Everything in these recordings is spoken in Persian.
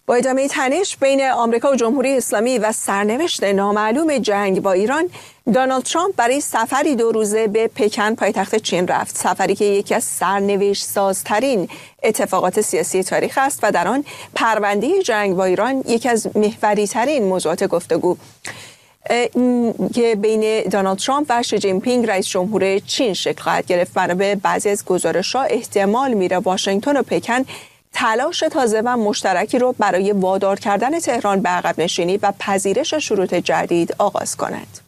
با ادامه تنش بین آمریکا و جمهوری اسلامی و سرنوشت نامعلوم جنگ با ایران، دونالد ترامپ برای سفری 2 روزه به پکن پایتخت چین رفت. سفری که یکی از سرنوشت سازترین اتفاقات سیاسی تاریخ است و در آن پرونده جنگ با ایران یکی از محوری ترین موضوعات گفتگو که بین دونالد ترامپ و شی جین پینگ رئیس جمهور چین شکل خواهد گرفت. بنابر بعضی از گزارش‌ها احتمال میره واشنگتن و پکن تلاش تازه و مشترکی رو برای وادار کردن تهران به عقب نشینی و پذیرش شروط جدید آغاز کنند.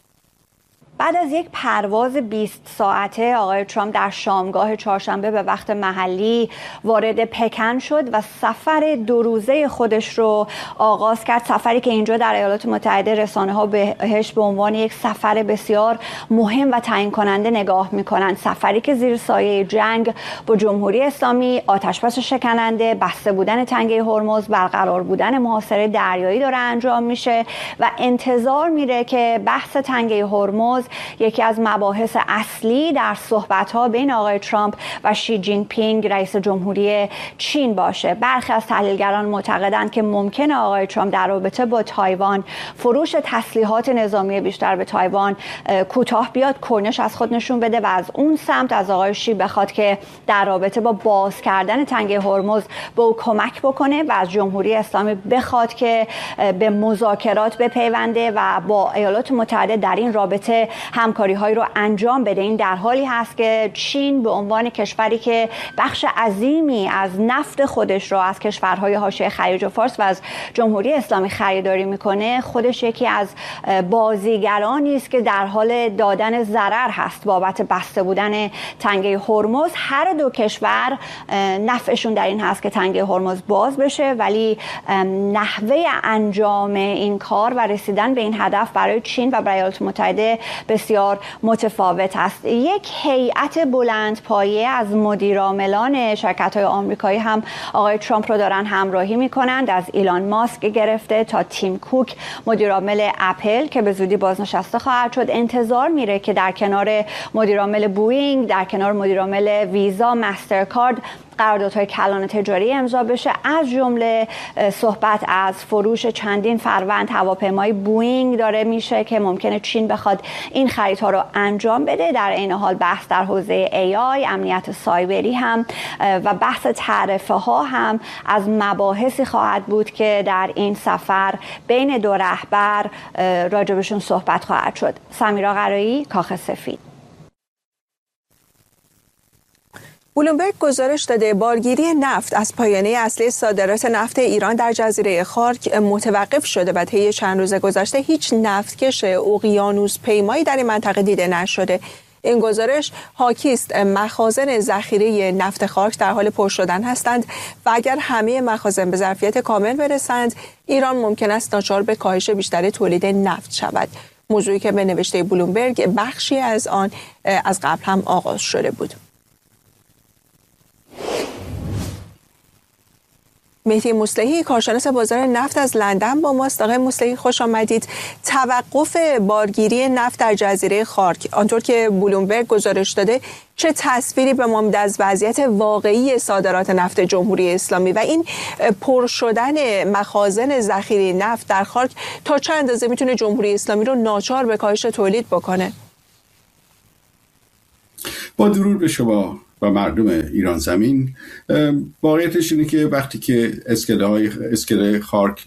بعد از یک پرواز 20 ساعته آقای ترامپ در شامگاه چهارشنبه به وقت محلی وارد پکن شد و سفر 2 روزه خودش رو آغاز کرد. سفری که اینجا در ایالات متحده رسانه‌ها بهش به عنوان یک سفر بسیار مهم و تعیین کننده نگاه می‌کنند. سفری که زیر سایه جنگ با جمهوری اسلامی، آتشبس شکننده، بسته بودن تنگه هرمز، برقرار بودن محاصره دریایی داره انجام میشه و انتظار میره که بحث تنگه هرمز یکی از مباحث اصلی در صحبت‌ها بین آقای ترامپ و شی جین پینگ رئیس جمهوری چین باشه. برخی از تحلیلگران معتقدند که ممکنه آقای ترامپ در رابطه با تایوان فروش تسلیحات نظامی بیشتر به تایوان کوتاه بیاد، کنش از خود نشون بده و از اون سمت از آقای شی بخواد که در رابطه با باز کردن تنگه هرمز به او کمک بکنه و از جمهوری اسلامی بخواد که به مذاکرات بپیونده و با ایالات متحده در این رابطه همکاری‌هایی رو انجام بده. این در حالی هست که چین به عنوان کشوری که بخش عظیمی از نفت خودش رو از کشورهای حاشیه خلیج فارس و از جمهوری اسلامی خریداری میکنه، خودش یکی از بازیگرانی است که در حال دادن ضرر هست بابت بسته بودن تنگه هرمز. هر دو کشور نفعشون در این هست که تنگه هرمز باز بشه، ولی نحوه انجام این کار و رسیدن به این هدف برای چین و برای ایالات متحده بسیار متفاوت است. یک هیئت بلندپایه از مدیرعاملان شرکت‌های آمریکایی هم آقای ترامپ رو دارن همراهی می‌کنند، از ایلان ماسک گرفته تا تیم کوک مدیرعامل اپل که به زودی بازنشسته خواهد شد. انتظار میره که در کنار مدیرعامل بوئینگ، در کنار مدیرعامل ویزا، مسترکارد قراردادهای کلان تجاری امضا بشه، از جمله صحبت از فروش چندین فروند هواپیمای بوئینگ داره میشه که ممکنه چین بخواد این خریدها رو انجام بده. در این حال بحث در حوزه AI، امنیت سایبری هم و بحث تعرفه ها هم از مباحثی خواهد بود که در این سفر بین دو رهبر راجبشون صحبت خواهد شد. سمیرا قرایی، کاخ سفید. بلومبرگ گزارش داده بارگیری نفت از پایانه اصلی صادرات نفت ایران در جزیره خارک متوقف شده و طی چند روز گذشته هیچ نفتکش اقیانوس پیمایی در این منطقه دیده نشده. این گزارش حاکی است مخازن ذخیره نفت خارک در حال پر شدن هستند و اگر همه مخازن به ظرفیت کامل برسند، ایران ممکن است ناچار به کاهش بیشتر تولید نفت شود. موضوعی که به نوشته بلومبرگ بخشی از آن از قبل هم آغاز شده بود. مهدی مصلحی، کارشناس بازار نفت از لندن با ماست. آقای مصلحی خوش آمدید. توقف بارگیری نفت در جزیره خارک آنطور که بلومبرگ گزارش داده چه تصویری به ما میده از وضعیت واقعی صادرات نفت جمهوری اسلامی و این پر شدن مخازن ذخیره نفت در خارک تا چه اندازه میتونه جمهوری اسلامی رو ناچار به کاهش تولید بکنه؟ با درود به شما و مردم ایران زمین، واقعیتش اینه که وقتی که اسکله خارک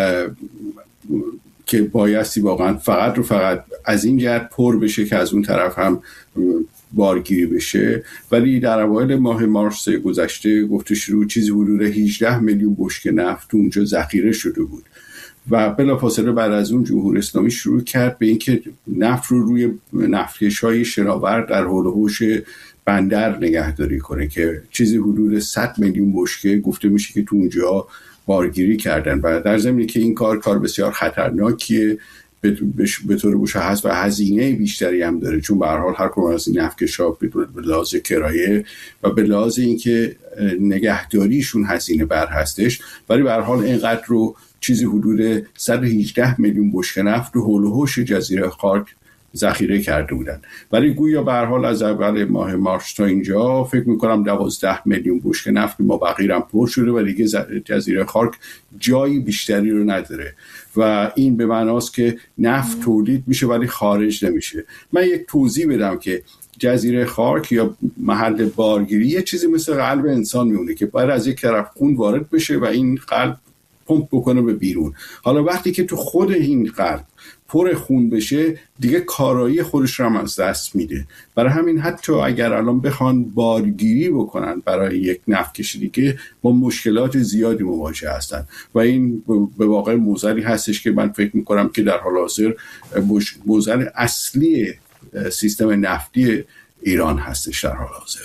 که بایستی واقعا فقط از این جهت پر بشه که از اون طرف هم بارگیری بشه، ولی در اوایل ماه مارس گذشته گفته شروع چیزی حدود 18 میلیون بشکه نفت اونجا ذخیره شده بود و بلافاصله بعد از اون جمهوری اسلامی شروع کرد به اینکه نفت رو روی نفتکش‌های شناور در حول و حوش بندر نگهداری کنه که چیزی حدود 100 میلیون بشکه گفته میشه که تو اونجا بارگیری کردن و در ضمنی که این کار بسیار خطرناکیه به طور مشخص و هزینه بیشتری هم داره، چون به هر حال هر کدوم از این نفتکش‌ها به لحاظ کرایه و به لحاظ اینکه نگهداریشون هزینه بر هستش، ولی به هر حال اینقدر رو چیزی حدود 118 میلیون بشکه نفت رو حول و حوش جزیره خارک ذخیره کرده بودن. ولی گویا به هر حال از اول ماه مارس تا اینجا فکر میکنم 12 میلیون بشکه نفت مابقی هم پر شده و دیگه جزیره خارک جایی بیشتری رو نداره و این به معناست که نفت تولید میشه ولی خارج نمیشه. من یک توضیح بدم که جزیره خارک یا محل بارگیری یه چیزی مثل قلب انسان میمونه که باید از یک طرف خون وارد بشه و این قلب پمپ بکنه به بیرون. حالا وقتی که تو خود این قلب پر خون بشه دیگه کارایی خودش رو هم از دست میده. برای همین حتی اگر الان بخوان بارگیری بکنن برای یک نفت کشی که با مشکلات زیادی مواجه هستن و این به واقع موزلی هستش که من فکر میکنم که در حال حاضر موزل اصلی سیستم نفتی ایران هستش. در حال حاضر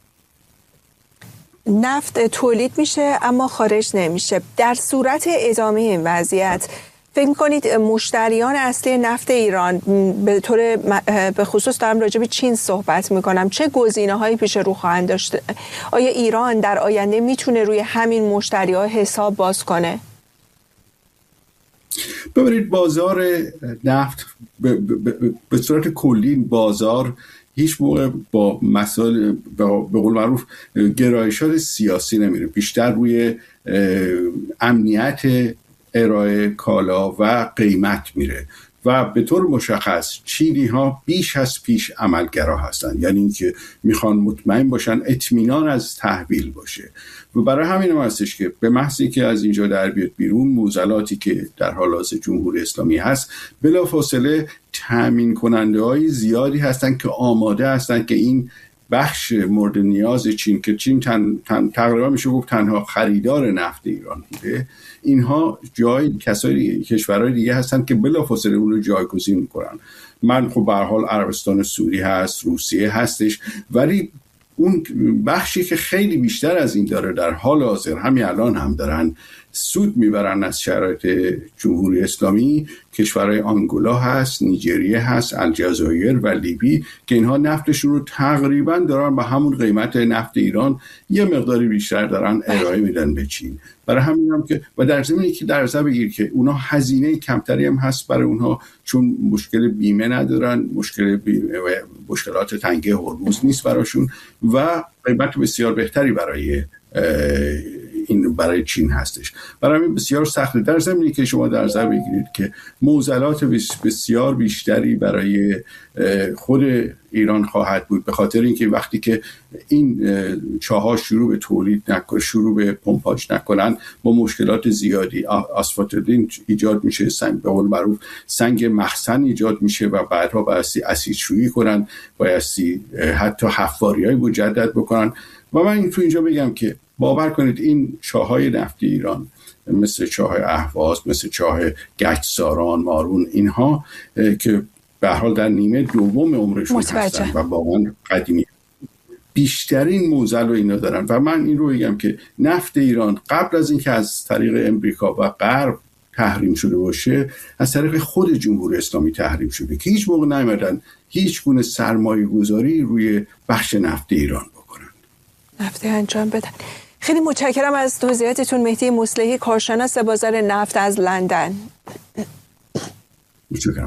نفت تولید میشه اما خارج نمیشه. در صورت ادامه این وضعیت فکر میکنید مشتریان اصلی نفت ایران به خصوص دارم راجع به چین صحبت میکنم چه گزینه‌هایی پیش رو خواهند داشت؟ آیا ایران در آینده میتونه روی همین مشتری‌ها حساب باز کنه؟ ببینید بازار نفت به صورت کلی بازار هیچ موقع با مسائل به قول معروف گرایشات سیاسی نمیره، بیشتر روی امنیت ارائه کالا و قیمت میره و به طور مشخص چینی ها بیش از پیش عملگرا هستن، یعنی اینکه میخوان مطمئن باشن اطمینان از تحویل باشه و برای همین هم هستش که به محض که از اینجا در بیاد بیرون موزلاتی که در حال حاضر جمهوری اسلامی هست بلافاصله تامین کننده های زیادی هستن که آماده هستن که این بخش مورد نیاز چین که چین تقریبا میشه گفت تنها خریدار نفت ایران بوده، اینها کشورهای دیگه هستن که بلافاصله اون رو جایگزین میکنن. من خب به هر حال عربستان سعودی هست، روسیه هستش، ولی اون بخشی که خیلی بیشتر از این داره در حال حاضر همین الان هم دارن سود میبرن از شرایط جمهوری اسلامی کشورهای آنگولا هست، نیجریه هست، الجزایر و لیبی که اینها نفتشون رو تقریبا دارن به همون قیمت نفت ایران یه مقداری بیشتر دارن ارائه میدن به چین. برای همین هم که و در ضمن که در نظر بگیر که اونها هزینه کمتری هم هست برای اونها چون مشکل بیمه ندارن، مشکلات تنگه هرمز نیست براشون و قیمت بسیار بهتری برای چین هستش. برای همین بسیار سخته. در زمینی که شما در نظر بگیرید که موزلات بسیار بیشتری برای خود ایران خواهد بود، به خاطر اینکه وقتی که این چاها شروع به تولید نکنن، شروع به پمپاژ نکنن با مشکلات زیادی آسفالتدین ایجاد میشه، به قول معروف سنگ مخزن ایجاد میشه و بعدها بایستی اسیدشویی کنن، بایستی حتی حفاری‌های مجدد بکنن. و من تو اینجا بگم که باور کنید این چاهای نفتی ایران مثل چاه اهواز، مثل چاه گچساران، مارون، اینها که به هر حال در نیمه دوم عمرشون هستن و واقعا قدیمی بیشترین موزل رو اینا دارن و من این رو بگم که نفت ایران قبل از اینکه از طریق امریکا و غرب تحریم شده باشه از طریق خود جمهوری اسلامی تحریم شده که هیچ موقع نیامدن هیچ گونه سرمایه گذاری روی بخش نفت ایران بکنن، نفت انجام بدن. خیلی متشکرم از توضیحاتتون. مهدی مصلحی، کارشناس بازار نفت از لندن. متشکرم.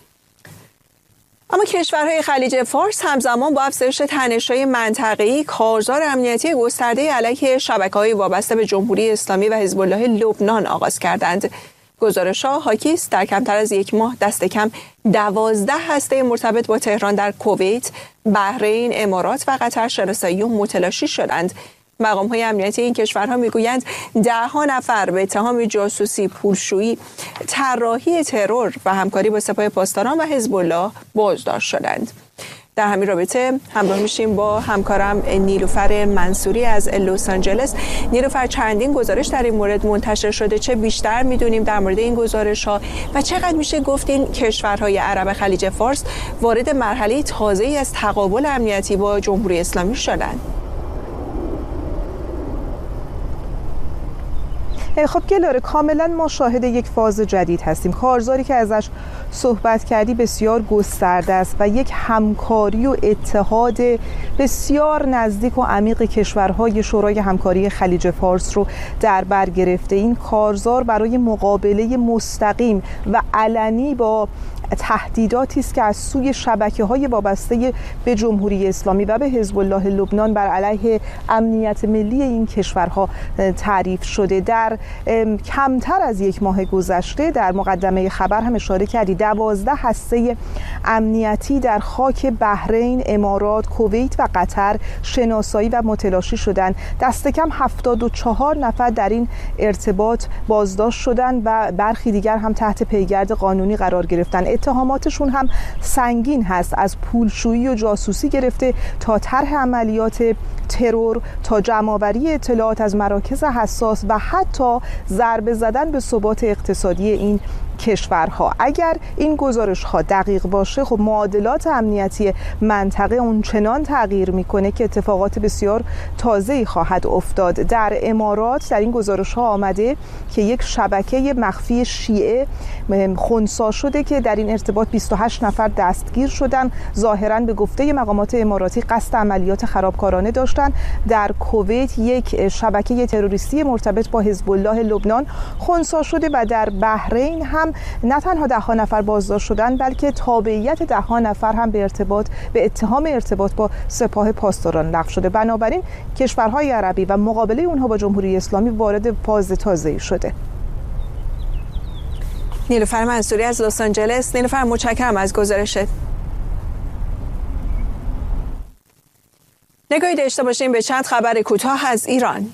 اما کشورهای خلیج فارس همزمان با افزایش تنش‌های منطقه‌ای کارزار امنیتی گسترده علیه شبکه‌های وابسته به جمهوری اسلامی و حزب الله لبنان آغاز کردند. گزارش‌ها حاکی است در کمتر از یک ماه دست کم 12 هسته مرتبط با تهران در کویت، بحرین، امارات و قطر شناسایی و متلاشی شدند. مقام‌های امنیتی این کشورها میگویند 10 نفر به اتهام جاسوسی، پولشویی، طراحی ترور و همکاری با سپاه پاسداران و حزب الله بازداشت شدند. در همین رابطه همراه میشیم با همکارم نیلوفر منصوری از لس آنجلس. نیلوفر، چندین گزارش در این مورد منتشر شده، چه بیشتر میدونیم در مورد این گزارش‌ها و چقدر میشه گفت این کشورهای عرب خلیج فارس وارد مرحله تازه‌ای از تقابل امنیتی با جمهوری اسلامی شدند؟ خب گلاره، کاملا ما شاهد یک فاز جدید هستیم. کارزاری که ازش صحبت بسیار گسترده است و یک همکاری و اتحاد بسیار نزدیک و عمیق کشورهای شورای همکاری خلیج فارس رو در بر گرفته. این کارزار برای مقابله مستقیم و علنی با تهدیداتی است که از سوی شبکه‌های وابسته به جمهوری اسلامی و به حزب الله لبنان بر علیه امنیت ملی این کشورها تعریف شده. در کمتر از یک ماه گذشته در مقدمه خبر هم اشاره کردید 12 هسته امنیتی در خاک بحرین، امارات، کویت و قطر شناسایی و متلاشی شدند. دست کم 74 نفر در این ارتباط بازداشت شدند و برخی دیگر هم تحت پیگرد قانونی قرار گرفتند. اتهاماتشون هم سنگین هست، از پولشویی و جاسوسی گرفته تا طرح عملیات ترور، تا جمع‌آوری اطلاعات از مراکز حساس و حتی ضربه زدن به ثبات اقتصادی این کشورها. اگر این گزارش ها دقیق باشه خب معادلات امنیتی منطقه اونچنان تغییر میکنه که اتفاقات بسیار تازه‌ای خواهد افتاد. در امارات در این گزارش ها آمده که یک شبکه مخفی شیعه خنثی شده که در این ارتباط 28 نفر دستگیر شدن، ظاهراً به گفته مقامات اماراتی قصد عملیات خرابکارانه داشتن. در کویت یک شبکه تروریستی مرتبط با حزب الله لبنان خنثی شده و در بحرین هم نه تنها 10 نفر بازداشت شدن بلکه تابعیت 10 نفر هم به اتهام ارتباط با سپاه پاسداران لغو شده. بنابراین کشورهای عربی و مقابله اونها با جمهوری اسلامی وارد فاز تازه‌ای شده. نیلوفر منصوری از لس آنجلس. نیلوفر متشکرم از گزارشت. نگاهی داشته باشیم به چند خبر کوتاه از ایران.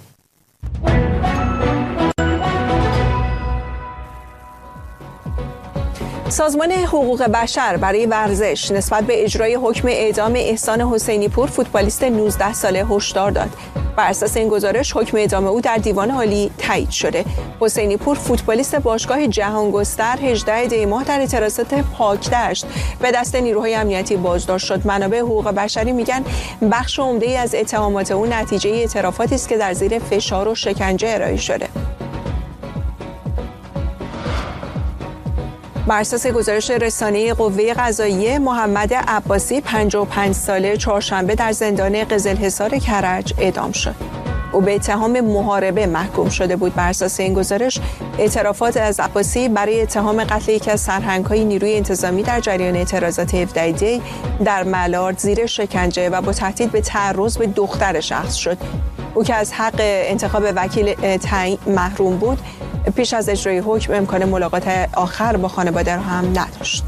سازمان حقوق بشر برای ورزش نسبت به اجرای حکم اعدام احسان حسینی پور فوتبالیست 19 ساله هشدار داد. بر اساس این گزارش حکم اعدام او در دیوان عالی تایید شده. حسینی پور فوتبالیست باشگاه جهانگستر 18 دی ماه در اعتراضات پاکدشت به دست نیروهای امنیتی بازداشت شد. منابع حقوق بشری میگن بخش عمده‌ای از اتهامات او نتیجه اعترافاتی است که در زیر فشار و شکنجه ارائه شده. بر اساس گزارش رسانه قوه قضاییه محمد عباسی 55 ساله چهارشنبه در زندان قزلحصار کرج اعدام شد. او به اتهام محاربه محکوم شده بود. بر اساس این گزارش اعترافات از عباسی برای اتهام قتل یکی از سرهنگ‌های نیروی انتظامی در جریان اعتراضات 17 دی در ملارد زیر شکنجه و با تهدید به تعرض به دختر شخص شد. او که از حق انتخاب وکیل تعیین محروم بود، پیش از اجرای حکم امکان ملاقات آخر با خانواده را هم نداشت.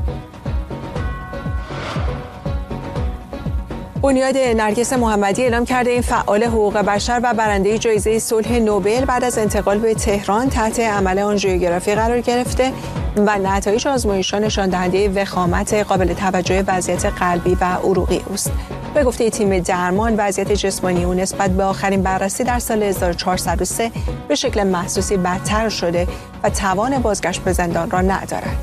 بنیاد نرگس محمدی اعلام کرده این فعال حقوق بشر و برنده جایزه صلح نوبل بعد از انتقال به تهران تحت عمل آنژیوگرافی قرار گرفته و نتایج آزمایش‌ها نشان دهنده وخامت قابل توجه وضعیت قلبی و عروقی است. به گفته تیم درمان وضعیت جسمانی او نسبت به آخرین بررسی در سال 1403 به شکل محسوسی بدتر شده و توان بازگشت به زندان را ندارد.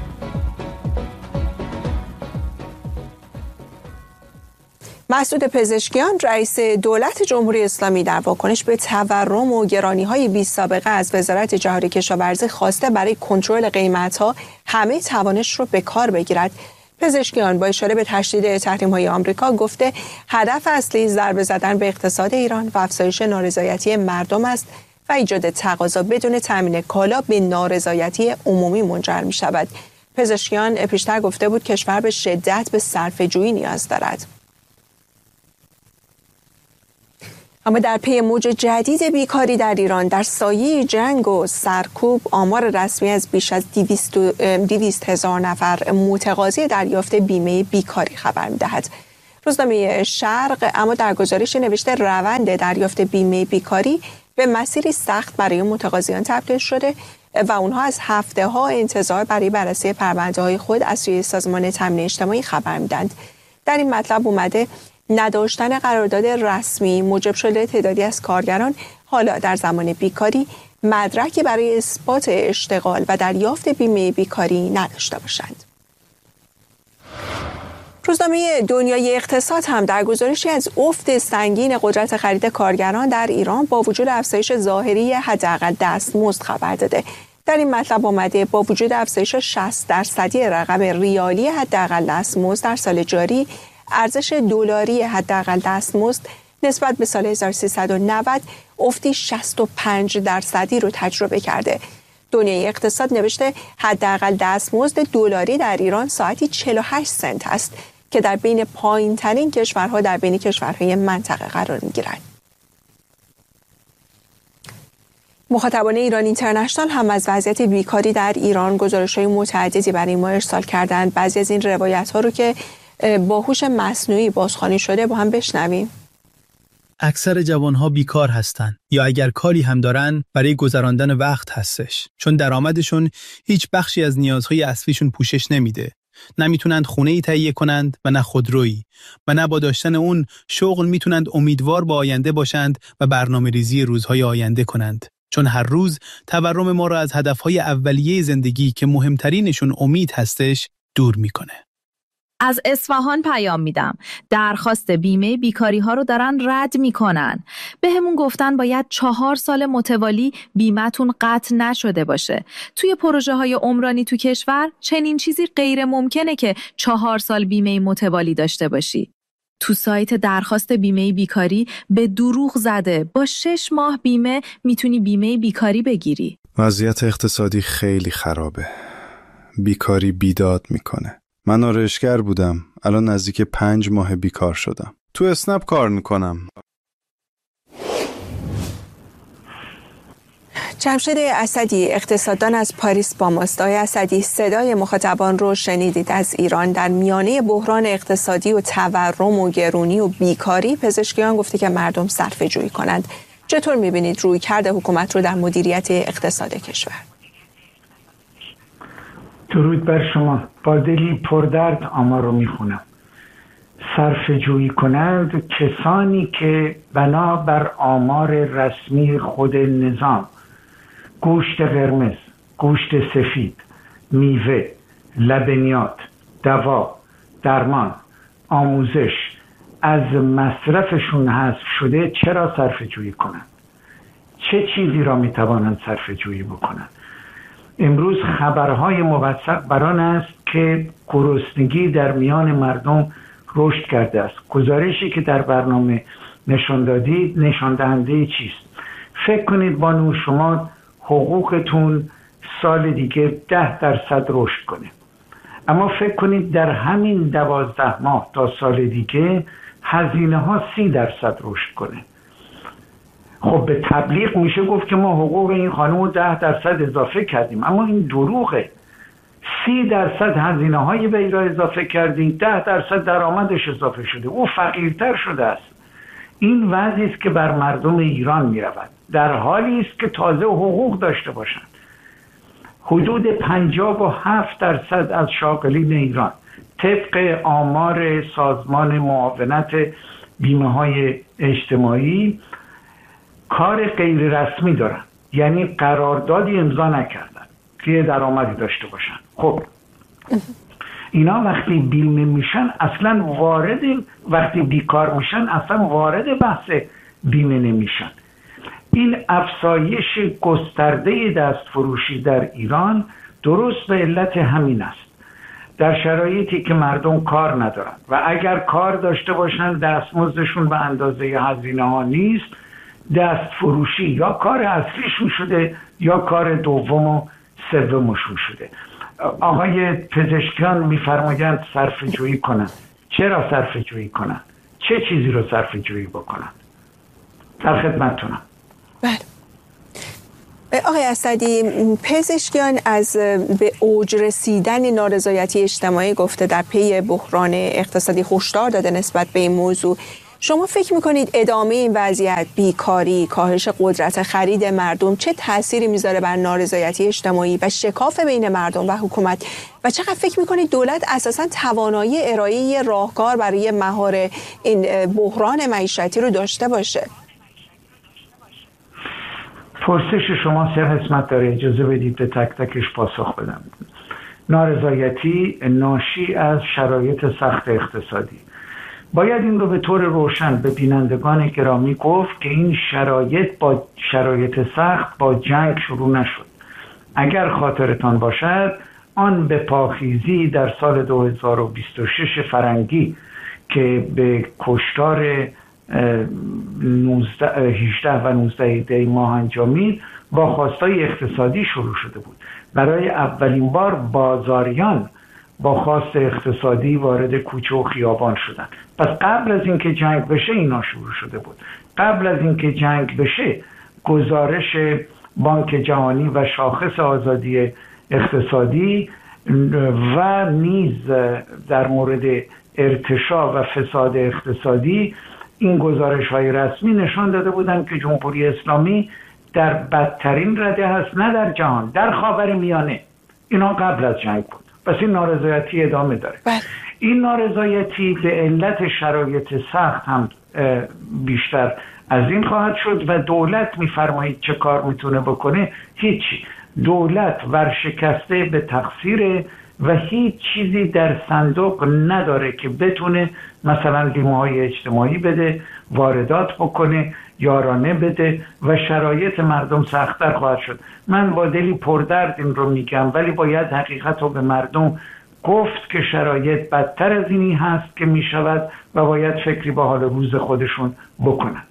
مسعود پزشکیان رئیس دولت جمهوری اسلامی در واکنش به تورم و گرانی‌های بی‌سابقه از وزارت جهادی کشاورزی خواسته برای کنترل قیمت‌ها همه توانش را به کار بگیرد. پزشکیان با اشاره به تشدید تحریم‌های آمریکا گفته هدف اصلی ضربه زدن به اقتصاد ایران و افزایش نارضایتی مردم است و ایجاد تقاضا بدون تامین کالا به نارضایتی عمومی منجر می‌شود. پزشکیان پیشتر گفته بود کشور به شدت به صرفه‌جویی نیاز دارد. اما در پی موج جدید بیکاری در ایران در سایه جنگ و سرکوب آمار رسمی از بیش از 200,000 نفر متقاضی دریافت بیمه بیکاری خبر می‌دهد. روزنامه شرق اما در گزارش نوشته روند دریافت بیمه بیکاری به مسیری سخت برای متقاضیان تبدیل شده و اونها از هفته‌ها انتظار برای بررسی پرونده‌های خود از سوی سازمان تامین اجتماعی خبر می‌دهند. در این مطلب اومده نداشتن قرارداد رسمی موجب شده تعدادی از کارگران حالا در زمان بیکاری مدرکی برای اثبات اشتغال و دریافت بیمه بیکاری نداشته باشند. روزنامه دنیای اقتصاد هم در گزارشی از افت سنگین قدرت خرید کارگران در ایران با وجود افزایش ظاهری حداقل دستمزد خبر داده. در این مطلب آمده با وجود افزایش 60% رقم ریالی حداقل دستمزد در سال جاری، ارزش دلاری حداقل دستمزد نسبت به سال 1390 افتی 65% رو تجربه کرده. دنیای اقتصاد نوشته حداقل دستمزد دلاری در ایران ساعتی 48 سنت است که در بین پایین‌ترین کشورها در بین کشورهای منطقه قرار می‌گیرد. مخاطبان ایران اینترنشنال هم از وضعیت بیکاری در ایران گزارش‌های متعددی برای ما ارسال کردند. بعضی از این روایت‌ها رو که با هوش مصنوعی بازخوانی شده با هم بشنویم. اکثر جوانها بیکار هستن یا اگر کاری هم دارن برای گذراندن وقت هستش، چون درآمدشون هیچ بخشی از نیازهای اصلیشون پوشش نمیده. نمیتونند خونه‌ای تهیه کنند و نه خودرویی و نه با داشتن اون شغل میتونند امیدوار به آینده باشند و برنامه‌ریزی روزهای آینده کنند، چون هر روز تورم ما را از هدفهای اولیه زندگی که مهمترینشون امید هستش دور میکنه. از اصفهان پیام میدم. درخواست بیمه بیکاری ها رو دارن رد میکنن. بهمون گفتن باید 4 سال متوالی بیمه‌تون قطع نشده باشه. توی پروژه های عمرانی تو کشور چنین چیزی غیر ممکنه که 4 سال بیمه متوالی داشته باشی. تو سایت درخواست بیمه بیکاری به دروغ زده با 6 ماه بیمه میتونی بیمه بیکاری بگیری. وضعیت اقتصادی خیلی خرابه. بیکاری بیداد میکنه. من آرایشگر بودم. الان نزدیک 5 ماه بیکار شدم. تو اسنپ کار میکنم. جمشید اسدی، اقتصاددان از پاریس با ماست. آقای اسدی، صدای مخاطبان رو شنیدید از ایران. در میانه بحران اقتصادی و تورم و گرونی و بیکاری، پزشکیان گفته که مردم صرفه‌جویی کنند. چطور می‌بینید رویکرد حکومت رو در مدیریت اقتصاد کشور؟ درود بر شما. با دلی پردرد آمار رو میخونم. صرفه‌جویی کنند کسانی که بنابر آمار رسمی خود نظام گوشت قرمز، گوشت سفید، میوه، لبنیات، دوا، درمان، آموزش از مصرفشون حذف شده، چرا صرفه‌جویی کنند؟ چه چیزی را میتوانند صرفه‌جویی بکنند؟ امروز خبرهای موثق بر آن است که گرسنگی در میان مردم رشد کرده است. گزارشی که در برنامه نشان دادید نشان دهنده چیست؟ فکر کنید بانو شما حقوقتون سال دیگه 10% رشد کنه، اما فکر کنید در همین 12 ماه تا سال دیگه هزینه ها 30% رشد کنه. خب به تبلیغ میشه گفت که ما حقوق این خانم رو 10% اضافه کردیم، اما این دروغه. 30% هزینه های وی را اضافه کردیم، 10% درآمدش اضافه شده، او فقیرتر شده است. این وضعی است که بر مردم ایران میرود، در حالی است که تازه حقوق داشته باشند. حدود 57% از شاغلین ایران طبق آمار سازمان معاونت بیمه های اجتماعی کار غیر رسمی دارن، یعنی قراردادی امضا نکردن که درآمدی داشته باشن. خب اینا وقتی بیمه میشن اصلا وقتی بیکار میشن اصلا وارد بحث بیمه نمیشن. این افزایش گسترده دستفروشی در ایران درست به علت همین است. در شرایطی که مردم کار ندارن و اگر کار داشته باشن دستمزدشون به اندازه هزینه ها نیست، دست فروشی یا کار اصلیشون شده یا کار دوم و سومشون شده. آقای پزشکیان میفرمایند صرفه‌جویی کنند. چرا صرفه‌جویی کنند؟ چه چیزی رو صرفه‌جویی بکنند؟ در خدمتتونم. بله. آقای اسدی، پزشکیان از به اوج رسیدن نارضایتی اجتماعی گفته در پی بحران اقتصادی هشدار داده نسبت به این موضوع. شما فکر میکنید ادامه این وضعیت، بیکاری، کاهش قدرت خرید مردم چه تأثیری میذاره بر نارضایتی اجتماعی و شکاف بین مردم و حکومت و چقدر فکر میکنید دولت اساساً توانایی ارائه راهکار برای مهار این بحران معیشتی رو داشته باشه؟ پرسش شما 3 قسمت داره، اجازه بدید به تک تکش پاسخ بدم. نارضایتی ناشی از شرایط سخت اقتصادی. باید این رو به طور روشن به بینندگان گرامی گفت که این شرایط سخت با جنگ شروع نشد. اگر خاطرتان باشد آن به پاخیزی در سال 2026 فرنگی که به کشتار 18 و 19 دی ماه انجامید با خواستای اقتصادی شروع شده بود. برای اولین بار بازاریان با خواست اقتصادی وارد کوچه و خیابان شدند. پس قبل از اینکه جنگ بشه اینا شروع شده بود. قبل از اینکه جنگ بشه گزارش بانک جهانی و شاخص آزادی اقتصادی و نیز در مورد ارتشاء و فساد اقتصادی این گزارش‌های رسمی نشان داده بودند که جمهوری اسلامی در بدترین رده هست، نه در جهان، در خاورمیانه. اینا قبل از جنگ بود. پس این نارضایتی ادامه داره. این نارضایتی به علت شرایط سخت هم بیشتر از این خواهد شد و دولت میفرمایید چه کار میتونه بکنه؟ هیچی. دولت ورشکسته به تقصیر و هیچ چیزی در صندوق نداره که بتونه مثلا لیموهای اجتماعی بده، واردات بکنه، یارانه بده و شرایط مردم سخت‌تر خواهد شد. من با دلی پردرد این رو میگم، ولی باید حقیقت رو به مردم گفت که شرایط بدتر از اینی هست که میشود و باید فکری به حال روز خودشون بکنن.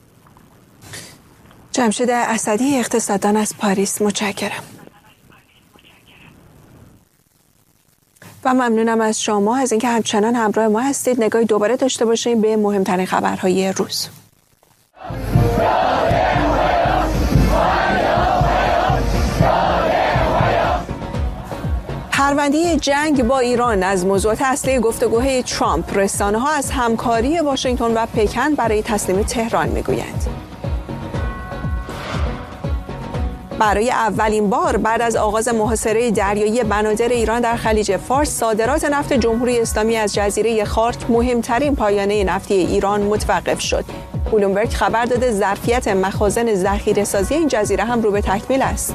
جمشید اسدی، اقتصاددان از پاریس، متشکرم. و ممنونم از شما از اینکه همچنان همراه ما هستید. نگاهی دوباره داشته باشیم به مهمترین خبرهای روز. پرونده جنگ با ایران از موضوعات اصلی گفتگوهای ترامپ. رسانه‌ها از همکاری واشنگتن و پکن برای تسلیم تهران میگویند. برای اولین بار بعد از آغاز محاصره دریایی بنادر ایران در خلیج فارس، صادرات نفت جمهوری اسلامی از جزیره خارک، مهمترین پایانه نفتی ایران، متوقف شد. بلومبرگ خبر داده ظرفیت مخازن ذخیره‌سازی این جزیره هم رو به تکمیل است.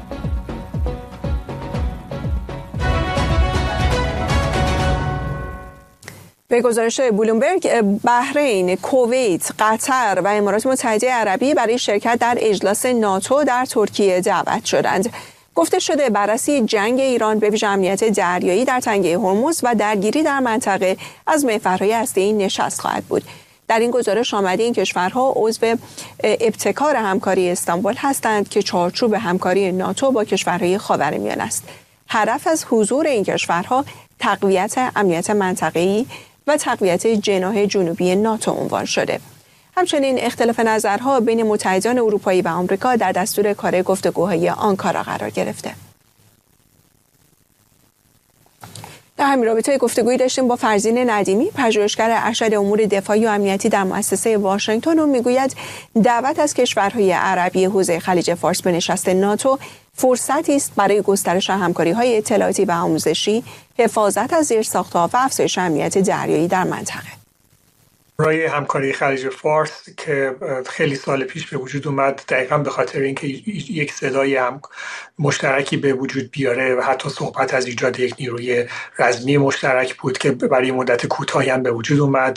به گزارش بلومبرگ، بحرین، کویت، قطر و امارات متحده عربی برای شرکت در اجلاس ناتو در ترکیه دعوت شدند. گفته شده بررسی جنگ ایران به ویژه امنیت دریایی در تنگه هرمز و درگیری در منطقه از محورهای اصلی این نشست خواهد بود. در این گزارش آمده این کشورها عضو ابتکار همکاری استانبول هستند که چارچوب همکاری ناتو با کشورهای خاورمیانه است. هدف از حضور این کشورها تقویت امنیت منطقه‌ای و تقویت جناح جنوبی ناتو عنوان شده. همچنین اختلاف نظرها بین متحدان اروپایی و آمریکا در دستور کار گفتگوهای آنکارا قرار گرفته. در همین رابطه گفتگویی داشتیم با فرزین ندیمی، پژوهشگر ارشد امور دفاعی و امنیتی در مؤسسه واشنگتن، و میگوید دعوت از کشورهای عربی حوزه خلیج فارس به نشست ناتو فرصتی است برای گسترش همکاری‌های اطلاعاتی و آموزشی، حفاظت از زیرساخت‌ها و افزایش امنیت دریایی در منطقه. برای همکاری خلیج فارس که خیلی سال پیش به وجود اومد، دقیقاً به خاطر اینکه یک صدای هم مشترکی به وجود بیاره و حتی صحبت از ایجاد یک نیروی رزمی مشترک بود که برای مدت کوتاهی هم به وجود اومد.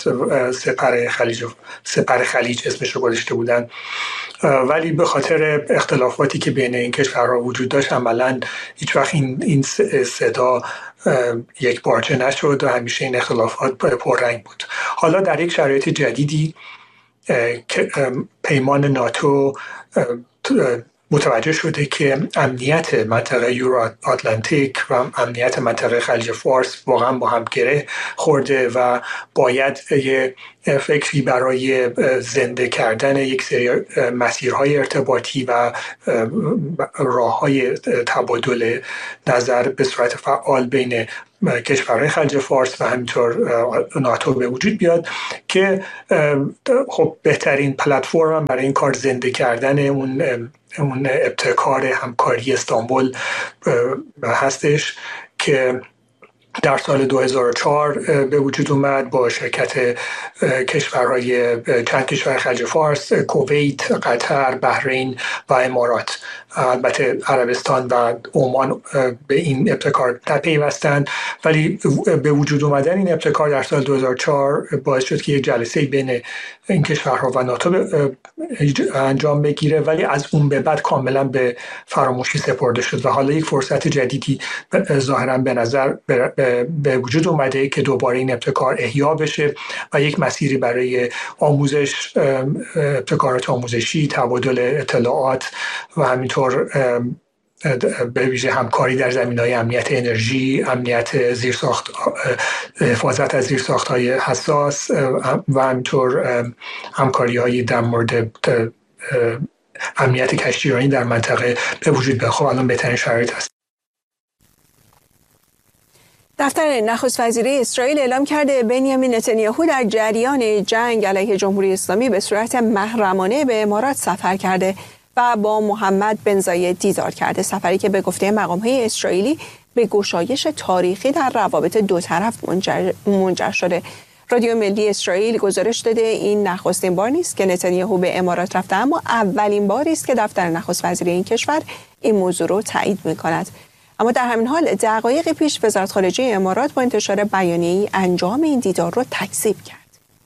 سپر خلیج اسمش رو گذاشته بودن، ولی به خاطر اختلافاتی که بین این کشورها وجود داشت عملاً هیچ وقت این صدا یک بارچه نشد و همیشه این اختلافات پررنگ بود. حالا در یک شرایط جدیدی که پیمان ناتو متوجه شده که امنیت منطقه یورو آتلانتیک و امنیت منطقه خلیج فارس واقعا با هم گره خورده و باید یه فکری برای زنده کردن یک سری مسیرهای ارتباطی و راههای تبادل نظر به صورت فعال بین کشورهای خلیج فارس و همینطور ناتو به وجود بیاد که خب بهترین پلتفرم برای این کار زنده کردن اون ابتکار همکاری استانبول هستش که در سال 2004 به وجود اومد با شرکت چند کشور خلیج فارس، کویت، قطر، بحرین و امارات. البته عربستان و عمان به این ابتکار نپیوستند، ولی به وجود اومدن این ابتکار در سال 2004 باعث شد که یک جلسه بین این کشورها و ناتو انجام بگیره، ولی از اون به بعد کاملا به فراموشی سپرده شد و حالا یک فرصت جدیدی ظاهرا به نظر به وجود اومده که دوباره این ابتکار احیا بشه و یک مسیری برای آموزش، ابتکارات آموزشی، تبادل اطلاعات و همینطور به ویژه همکاری در زمینه‌های امنیت انرژی، امنیت زیرساخت، حفاظت از زیرساخت‌های حساس و همینطور همکاری‌های در مورد امنیت کشتیرانی در منطقه به وجود بیاد. خب الان بهترین شرایط هست. دفتر نخست وزیری اسرائیل اعلام کرده بنیامین نتانیاهو در جریان جنگ علیه جمهوری اسلامی به صورت محرمانه به امارات سفر کرده و با محمد بن زاید دیدار کرده، سفری که به گفته مقام‌های اسرائیلی به گشایش تاریخی در روابط دو طرف منجر شده. رادیو ملی اسرائیل گزارش داده این نخستین بار نیست که نتانیاهو به امارات رفته، اما اولین باری است که دفتر نخست وزیری این کشور این موضوع رو تایید می‌کند. اما در همین حال دقایقی پیش وزارت خارجه امارات با انتشار بیانیه‌ای انجام این دیدار رو تکذیب کرد.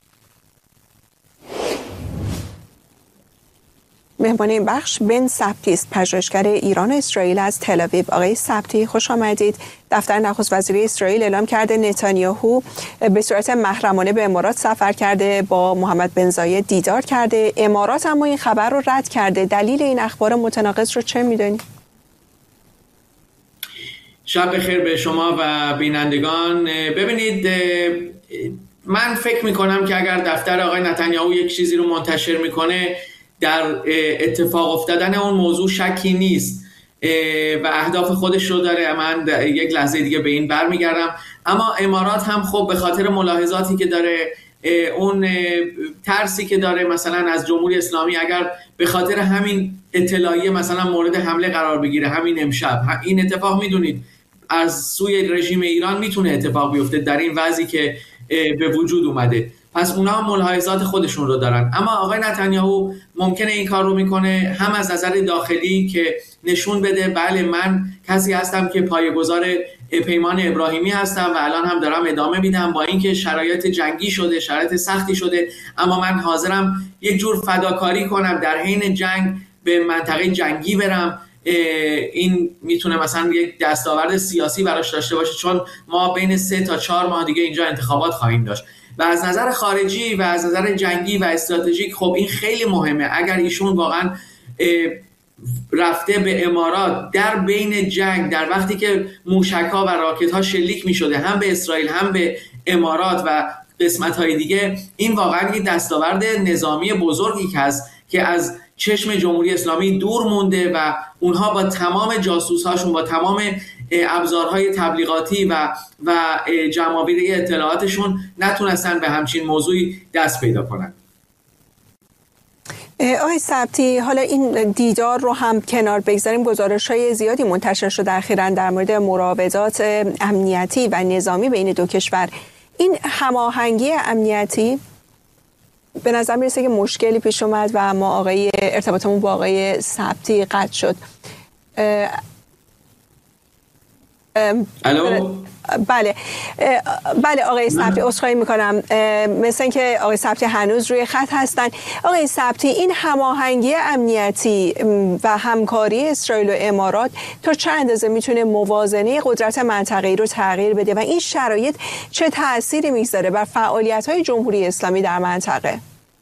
مهمان این بخش بن سبتی است، پژوهشگر ایران و اسرائیل از تل آویو. آقای سبتی خوش آمدید. دفتر نخست وزیری اسرائیل اعلام کرده نتانیاهو به صورت محرمانه به امارات سفر کرده، با محمد بن زاید دیدار کرده. امارات اما این خبر رو رد کرده. دلیل این اخبار متناقض رو چه می‌دونید؟ شب بخیر به شما و بینندگان. ببینید، من فکر میکنم که اگر دفتر آقای نتانیاهو یک چیزی رو منتشر میکنه، در اتفاق افتادن اون موضوع شکی نیست و اهداف خودش رو داره. من یک لحظه دیگه به این برمیگردم. اما امارات هم خب به خاطر ملاحظاتی که داره، اون ترسی که داره مثلا از جمهوری اسلامی، اگر به خاطر همین اطلاعیه مثلا مورد حمله قرار بگیره همین امشب، این اتفاق میدونید از سوی رژیم ایران میتونه اتفاق بیفته در این وضعی که به وجود اومده. پس اونا هم ملاحظات خودشون رو دارن. اما آقای نتانیاهو ممکنه این کار رو میکنه هم از نظر داخلی که نشون بده بله من کسی هستم که پایه‌گذار پیمان ابراهیمی هستم و الان هم دارم ادامه میدم، با اینکه شرایط جنگی شده، شرایط سختی شده، اما من حاضرم یک جور فداکاری کنم، در حین جنگ به منطقه جنگی برم. این میتونه مثلا یک دستاورد سیاسی براش داشته باشه، چون ما بین 3 تا 4 ماه دیگه اینجا انتخابات خواهیم داشت و از نظر خارجی و از نظر جنگی و استراتژیک خب این خیلی مهمه. اگر ایشون واقعا رفته به امارات در بین جنگ، در وقتی که موشک‌ها و راکت‌ها شلیک می‌شده هم به اسرائیل هم به امارات و قسمت‌های دیگه، این واقعا یک دستاورد نظامی بزرگی که هست که از چشم جمهوری اسلامی دور مونده و اونها با تمام جاسوس‌هاشون، با تمام ابزارهای تبلیغاتی و جمع‌آوری اطلاعاتشون نتونستن به همچین موضوعی دست پیدا کنن. آقای سبتی، حالا این دیدار رو هم کنار بگذاریم، گزارش‌های زیادی منتشر شده اخیراً در مورد مراودات امنیتی و نظامی بین دو کشور. این هماهنگی امنیتی به نظر میرسه که مشکلی پیش اومد و ما ارتباطمون با آقای سبتی قطع شد. الو؟ بله آقای سبتی، عذرخواهی میکنم، مثل اینکه آقای سبتی هنوز روی خط هستن. آقای سبتی، این هماهنگی امنیتی و همکاری اسرائیل و امارات تا چه اندازه میتونه موازنه قدرت منطقه‌ای رو تغییر بده و این شرایط چه تأثیری میذاره بر فعالیت‌های جمهوری اسلامی در منطقه؟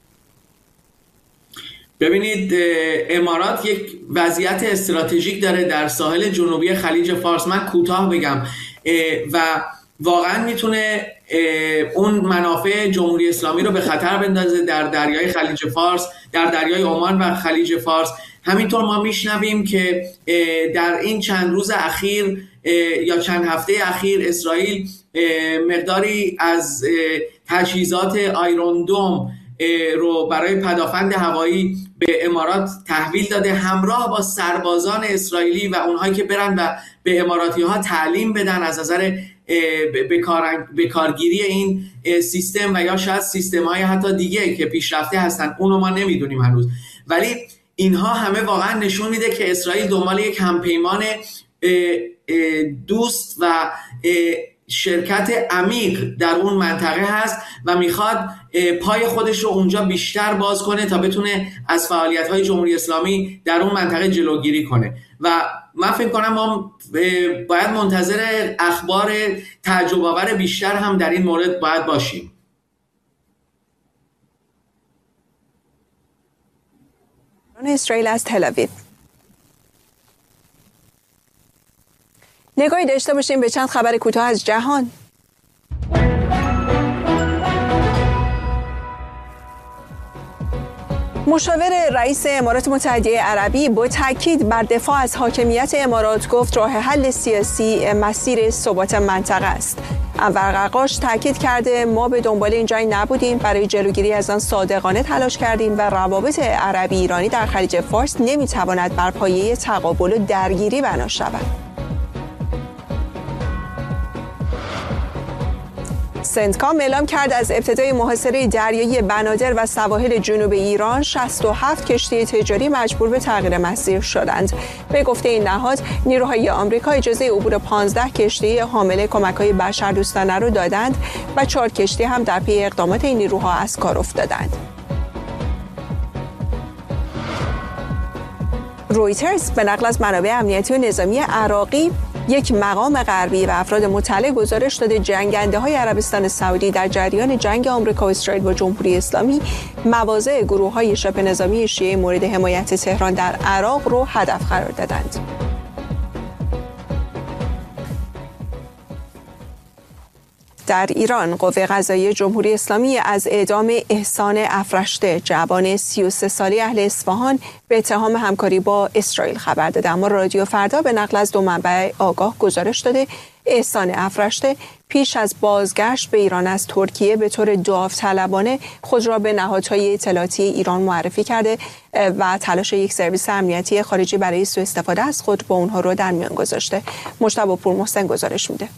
ببینید، امارات یک وضعیت استراتژیک داره در ساحل جنوبی خلیج فارس. من کوتاه بگم و واقعا میتونه اون منافع جمهوری اسلامی رو به خطر بندازه در دریای خلیج فارس، در دریای عمان و خلیج فارس. همینطور ما میشنویم که در این چند روز اخیر یا چند هفته اخیر اسرائیل مقداری از تجهیزات آیرون دوم رو برای پدافند هوایی به امارات تحویل داده، همراه با سربازان اسرائیلی و اونهایی که برن و به اماراتی ها تعلیم بدن از نظر به کارگیری این سیستم و یا شاید سیستم های حتی دیگه که پیشرفته هستن، اونو ما نمیدونیم هنوز. ولی اینها همه واقعا نشون میده که اسرائیل دنبال یک همپیمان دوست و شرکت عمیق در اون منطقه هست و میخواد پای خودش رو اونجا بیشتر باز کنه تا بتونه از فعالیت‌های جمهوری اسلامی در اون منطقه جلوگیری کنه و من فکر کنم ما باید منتظر اخبار تعجب‌آور بیشتر هم در این مورد باید باشیم. اسرائیل از تل آویو. نگاهی داشته باشیم به چند خبر کوتاه از جهان. مشاور رئیس امارات متحده عربی با تاکید بر دفاع از حاکمیت امارات گفت راه حل سیاسی مسیر ثبات منطقه است. انور قرقاش تاکید کرده ما به دنبال این جنگ نبودیم، برای جلوگیری از آن صادقانه تلاش کردیم و روابط عربی ایرانی در خلیج فارس نمیتواند بر پایه تقابل و درگیری بنا شود. سنتکام اعلام کرد از ابتدای محاصره دریایی بنادر و سواحل جنوب ایران 67 کشتی تجاری مجبور به تغییر مسیر شدند. به گفته این نهاد نیروهای آمریکا اجازه عبور 15 کشتی حامل کمک‌های بشردوستانه را دادند و 4 کشتی هم در پی اقدامات این نیروها از کار افتادند. رویترز به نقل از منابع امنیتی و نظامی عراقی یک مقام غربی و افراد مطلع گزارش داده جنگنده‌های عربستان سعودی در جریان جنگ آمریکا و اسرائیل با جمهوری اسلامی مواضع گروه‌های شبه نظامی شیعه مورد حمایت تهران در عراق رو هدف قرار دادند. در ایران قوه قضاییه جمهوری اسلامی از اعدام احسان افرشته جوان 33 ساله اهل اصفهان به اتهام همکاری با اسرائیل خبر داده. اما رادیو فردا به نقل از 2 منبع آگاه گزارش داده احسان افرشته پیش از بازگشت به ایران از ترکیه به طور داوطلبانه خود را به نهادهای اطلاعاتی ایران معرفی کرده و تلاش یک سرویس امنیتی خارجی برای سوء استفاده از خود با اونها رو در میان گذاشته. مجتبی پورمحسن گزارش میده.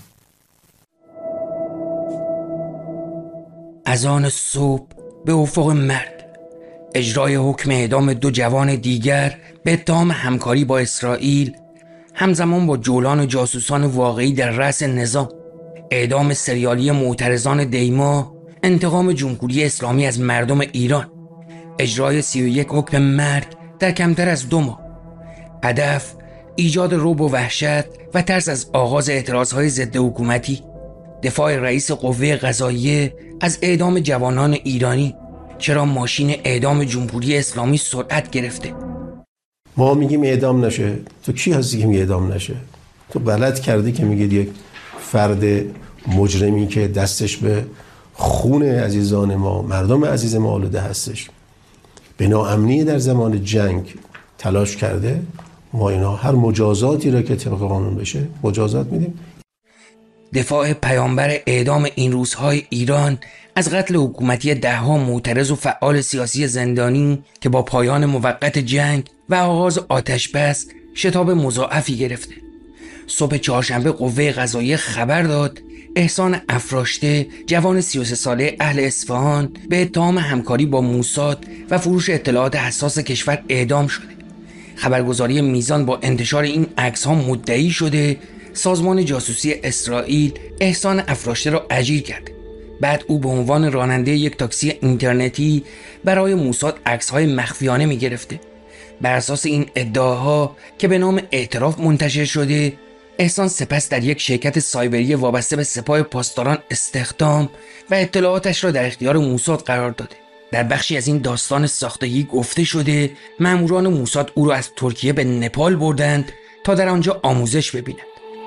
از آن صبح به افق مرگ، اجرای حکم اعدام 2 جوان دیگر به اتهام همکاری با اسرائیل همزمان با جولان و جاسوسان واقعی در رأس نظام، اعدام سریالی معترضان دیما، انتقام جمهوری اسلامی از مردم ایران، اجرای 31 حکم مرگ در کمتر از 2 ماه. هدف ایجاد رعب و وحشت و ترس از آغاز اعتراضهای ضد حکومتی، دفاع رئیس قوه قضاییه از اعدام جوانان ایرانی. چرا ماشین اعدام جمهوری اسلامی سرعت گرفته؟ ما میگیم اعدام نشه، تو کی هستی که میگه اعدام نشه؟ تو غلط کردی که میگید یک فرد مجرمی که دستش به خون عزیزان ما، مردم عزیز ما آلوده هستش، به ناامنی در زمان جنگ تلاش کرده، ما اینا هر مجازاتی را که طبق قانون بشه مجازات میدیم. دفاع پیامبر اعدام این روزهای ایران از قتل حکومتی 10 معترض و فعال سیاسی زندانی که با پایان موقت جنگ و آغاز آتش بس شتاب مضاعفی گرفته. صبح چهارشنبه قوه قضاییه خبر داد احسان افراشته جوان 33 ساله اهل اصفهان به اتهام همکاری با موساد و فروش اطلاعات حساس کشور اعدام شده. خبرگزاری میزان با انتشار این عکس‌ها مدعی شده سازمان جاسوسی اسرائیل احسان افراشته را اجیر کرده. بعد او به عنوان راننده یک تاکسی اینترنتی برای موساد عکس‌های مخفیانه می‌گرفته. بر اساس این ادعاها که به نام اعتراف منتشر شده، احسان سپس در یک شرکت سایبری وابسته به سپاه پاسداران استخدام و اطلاعاتش را در اختیار موساد قرار داده. در بخشی از این داستان ساختگی گفته شده ماموران موساد او را از ترکیه به نپال بردند تا در آنجا آموزش ببیند.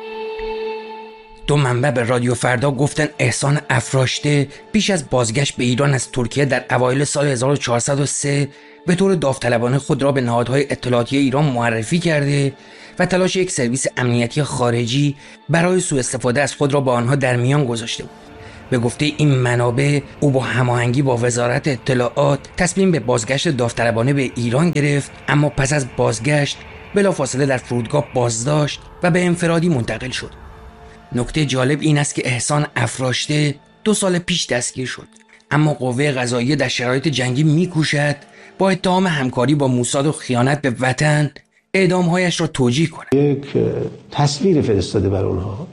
2 منبع به رادیو فردا گفتن احسان افراشته پیش از بازگشت به ایران از ترکیه در اوایل سال 1403 به طور داوطلبانه خود را به نهادهای اطلاعاتی ایران معرفی کرده و تلاش یک سرویس امنیتی خارجی برای سوء استفاده از خود را با آنها در میان گذاشته بود. به گفته این منابع او با هماهنگی با وزارت اطلاعات تصمیم به بازگشت داوطلبانه به ایران گرفت، اما پس از بازگشت بلافاصله در فرودگاه بازداشت و به انفرادی منتقل شد. نکته جالب این است که احسان افراشته 2 سال پیش دستگیر شد، اما قوه قضاییه در شرایط جنگی میکوشد با اتهام همکاری با موساد و خیانت به وطن اعدامهایش را توجیه کند. یک تصویر فرستاده بر اونها،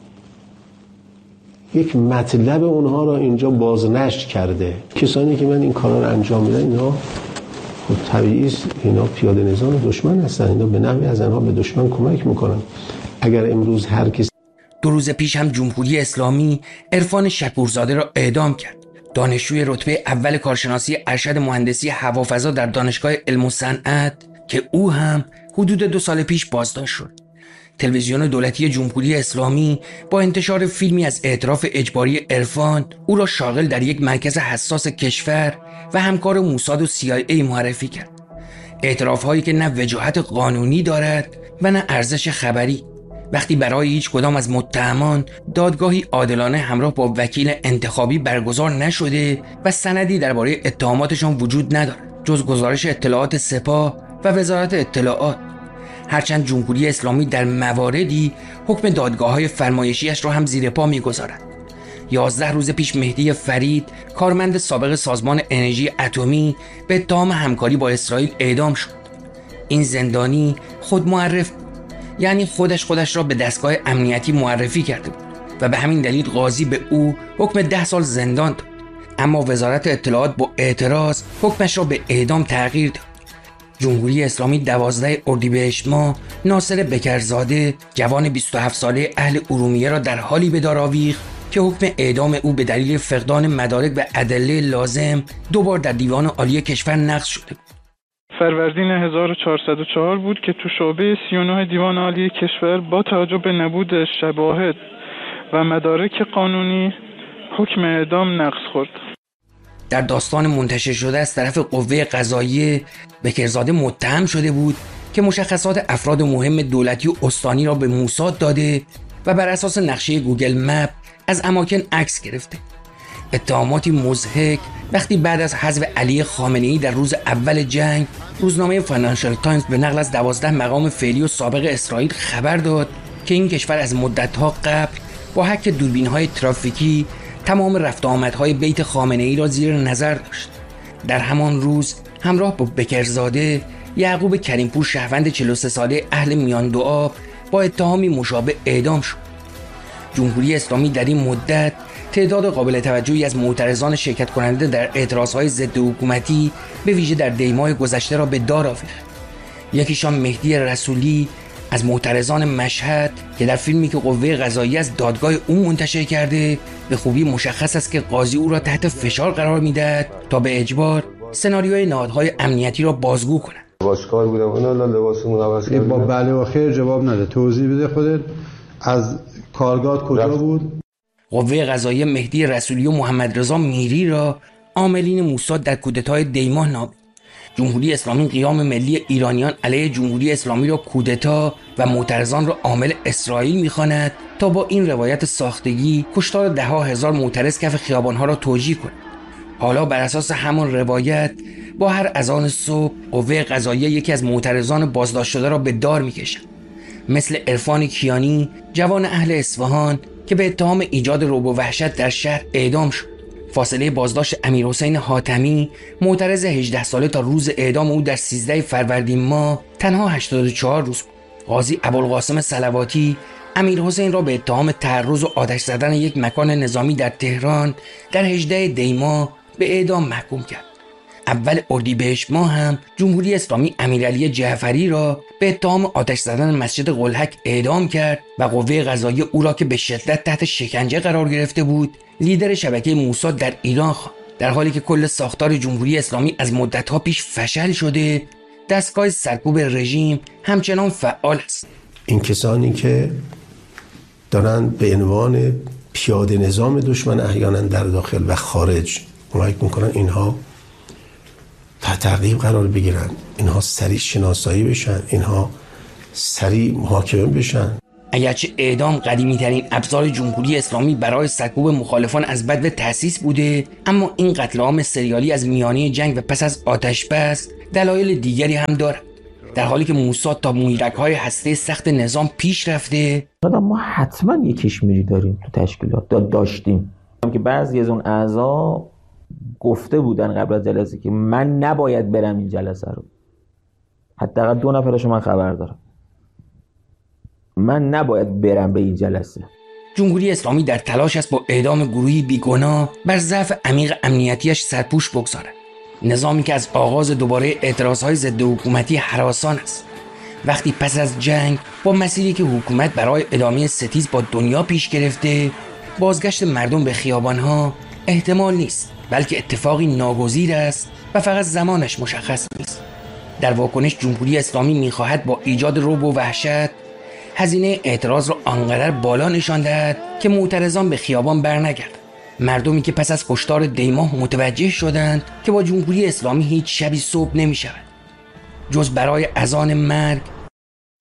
یک مطلب اونها را اینجا بازنشر کرده. کسانی که من این کارا رو انجام میدن اینا خب طبیعی است، اینا پیاده نظام دشمن هستن، اینا به نحوی از آنها به دشمن کمک میکنن. اگر امروز هر کسی 2 روز پیش هم جمهوری اسلامی عرفان شکورزاده را اعدام کرد. دانشجوی رتبه اول کارشناسی ارشد مهندسی هوافضا در دانشگاه علم و صنعت که او هم حدود 2 سال پیش بازداشت شد. تلویزیون دولتی جمهوری اسلامی با انتشار فیلمی از اعتراف اجباری عرفان او را شاغل در یک مرکز حساس کشور و همکار موساد و CIA معرفی کرد. اعتراف‌هایی که نه وجاهت قانونی دارد و نه ارزش خبری. وقتی برای هیچ کدام از متهمان دادگاهی عادلانه همراه با وکیل انتخابی برگزار نشده و سندی درباره اتهاماتشان وجود ندارد جز گزارش اطلاعات سپاه و وزارت اطلاعات. هرچند جمهوری اسلامی در مواردی حکم دادگاه‌های فرمایشیش را هم زیر پا می‌گذارد. 11 روز پیش مهدی فرید، کارمند سابق سازمان انرژی اتمی، به اتهام همکاری با اسرائیل اعدام شد. این زندانی خود معرف، یعنی خودش را به دستگاه امنیتی معرفی کرده بود و به همین دلیل قاضی به او حکم 10 سال زندان داد. اما وزارت اطلاعات با اعتراض حکمش را به اعدام تغییر داد. جمهوری اسلامی 12 اردیبهشت ماه ناصر بکرزاده، جوان 27 ساله اهل ارومیه را در حالی به دار آویخت که حکم اعدام او به دلیل فقدان مدارک و ادله لازم 2 بار در دیوان عالی کشور نقض شده بود. فروردین 1404 بود که تو شعبه 39 دیوان عالی کشور با توجه به نبود شواهد و مدارک قانونی حکم اعدام نقض خورد. در داستان منتشر شده از طرف قوه قضاییه، بکرزاده متهم شده بود که مشخصات افراد مهم دولتی و استانی را به موساد داده و بر اساس نقشه گوگل مپ از اماکن عکس گرفته. اتهاماتی مضحک وقتی بعد از حذف علی خامنه‌ای در روز اول جنگ، روزنامه فاینانشال تایمز به نقل از 12 مقام فعلی و سابق اسرائیل خبر داد که این کشور از مدت‌ها قبل با حک دوربین‌های ترافیکی تمام رفت آمدهای بیت خامنه‌ای را زیر نظر داشت. در همان روز همراه با بکرزاده، یعقوب کریمپور شهروند 43 ساله اهل میان دو آب با اتهامی مشابه اعدام شد. جمهوری اسلامی در این مدت تعداد قابل توجهی از معترضان شرکت کننده در اعتراضهای ضد حکومتی به ویژه در دیماه گذشته را به دار آویخت. یکیشان مهدی رسولی از معترضان مشهد که در فیلمی که قوه قضاییه از دادگاه او منتشر کرده به خوبی مشخص است که قاضی او را تحت فشار قرار می‌دهد تا به اجبار سناریوی نهادهای امنیتی را بازگو کند. لباسکار بودم اونا لباسمون عوض کردن. با بله و خیر جواب نده. توضیح بده خودت. از کارگاه کجا بود؟ قوه قضاییه مهدی رسولی و محمد رضا میری را عاملین موساد در کودتای دیماه نامید. جمهوری اسلامی قیام ملی ایرانیان علیه جمهوری اسلامی را کودتا و معترضان را عامل اسرائیل می‌خواند تا با این روایت ساختگی کشتار 10,000 معترض کف خیابان‌ها را توجیه کند. حالا بر اساس همان روایت با هر اذان صبح قوه قضاییه یکی از معترضان بازداشت شده را به دار می‌کشد. مثل عرفان کیانی، جوان اهل اصفهان که به اتهام ایجاد رعب و وحشت در شهر اعدام شد. فاصله بازداشت امیرحسین حاتمی، معترض 18 ساله تا روز اعدام او در 13 فروردین ماه تنها 84 روز بود. قاضی ابوالقاسم صلواتی امیرحسین را به اتهام تعرض و آتش زدن یک مکان نظامی در تهران در 18 دی ماه به اعدام محکوم کرد. اول اردیبهشت ماه هم جمهوری اسلامی امیرعلی جعفری را به اتهام آتش زدن مسجد قلهک اعدام کرد و قوه قضاییه او را که به شدت تحت شکنجه قرار گرفته بود لیدر شبکه موساد در ایران خواند. در حالی که کل ساختار جمهوری اسلامی از مدت‌ها پیش فشل شده، دستگاه سرکوب رژیم همچنان فعال است. این کسانی که دارن به عنوان پیاده نظام دشمن احیانا در داخل و خارج کمک میکنن، اینها تحت تعقیب قرار بگیرن، اینها سریع شناسایی بشن، اینها سریع محاکمه بشن. اگرچه اعدام قدیمی ترین ابزار جمهوری اسلامی برای سرکوب مخالفان از بدو تأسیس بوده، اما این قتل عام سریالی از میانه جنگ و پس از آتش بس دلایل دیگری هم دارد. در حالی که موساد تا مویرگ‌های هسته سخت نظام پیش رفته، ما حتما یک کشمیری داریم تو تشکیلات داشتیم که بعضی از اون اعضا گفته بودن قبل از جلسه که من نباید برم این جلسه رو. حداقل 2 نفرشو من خبر دارم. من نباید برم به این جلسه. جمهوری اسلامی در تلاش است با اعدام گروهی بیگناه بر ضعف عمیق امنیتیش سرپوش بگذارد. نظامی که از آغاز دوباره اعتراضهای ضد حکومتی هراسان است. وقتی پس از جنگ با مسیری که حکومت برای ادامه ستیز با دنیا پیش گرفته، بازگشت مردم به خیابانها احتمال نیست، بلکه اتفاقی ناگزیر است و فقط زمانش مشخص نیست. در واکنش جمهوری اسلامی می‌خواهد با ایجاد رعب و وحشت هزینه اعتراض را آنقدر بالا نشان دهد که معترضان به خیابان برنگردند. مردمی که پس از کشتار دیماه متوجه شدند که با جمهوری اسلامی هیچ شبی صبح نمی شود جز برای اذان مرگ